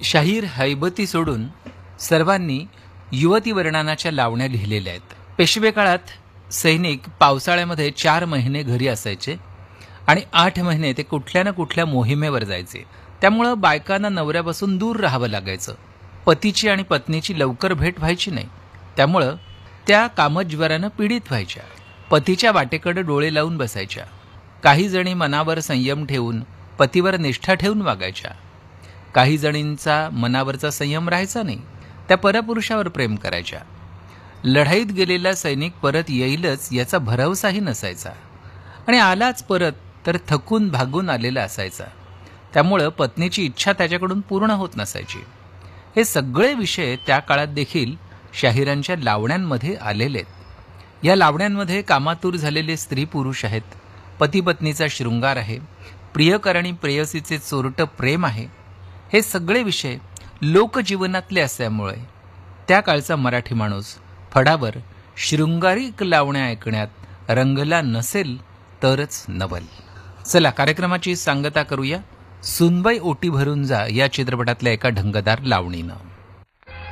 शाहीर हैबती सोडून सर्वांनी युवती वर्णनाच्या लावण्या लिहिलेल्या आहेत. पेशवे काळात सैनिक पावसाळ्यामध्ये 4 महिने घरी असायचे आणि 8 महिने ते कुठल्या ना कुठल्या मोहिमेवर जायचे. त्यामुळं बायकांना नवऱ्यापासून दूर राहावं लागायचं. पतीची आणि पत्नीची लवकर भेट व्हायची नाही. त्यामुळं त्या कामज्वरानं पीडित व्हायच्या. पतीच्या वाटेकडे डोळे लावून बसायच्या. काही जणी मनावर संयम ठेवून पतीवर निष्ठा ठेवून वागायच्या. काही जणींचा मनावरचा संयम राहायचा नाही. त्या परपुरुषावर प्रेम करायच्या. लढाईत गेलेला सैनिक परत येईलच याचा भरवसाही नसायचा आणि आलाच परत तर थकून भागून आलेला असायचा. त्यामुळं पत्नीची इच्छा त्याच्याकडून पूर्ण होत नसायची. हे सगळे विषय त्या काळात देखील शाहिरांच्या लावण्यांमध्ये आलेले आहेत. या लावण्यांमध्ये कामातूर झालेले स्त्री पुरुष आहेत. पती पत्नीचा शृंगार आहे. प्रियकर आणि प्रेयसीचे चोरटं प्रेम आहे. हे सगळे विषय लोकजीवनातले असल्यामुळे त्या काळचा मराठी माणूस फडावर शृंगारिक लावण्या ऐकण्यात रंगला नसेल तरच नवल. चला कार्यक्रमाची सांगता करूया सुनबाई ओटी भरून जा या चित्रपटातल्या एका ढंगदार लावणीनं.